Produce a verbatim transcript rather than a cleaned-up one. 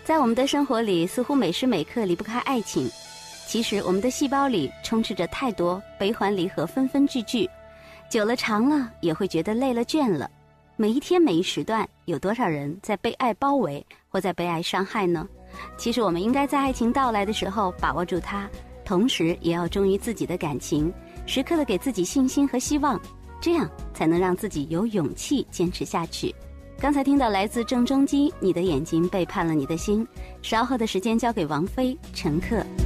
在我们的生活里，似乎每时每刻离不开爱情。其实我们的细胞里充斥着太多悲欢离合纷纷聚聚，久了长了也会觉得累了倦了。每一天每一时段，有多少人在被爱包围或在被爱伤害呢？其实我们应该在爱情到来的时候把握住它，同时也要忠于自己的感情，时刻的给自己信心和希望，这样才能让自己有勇气坚持下去。刚才听到来自郑中基，你的眼睛背叛了你的心。稍后的时间交给王菲，乘客。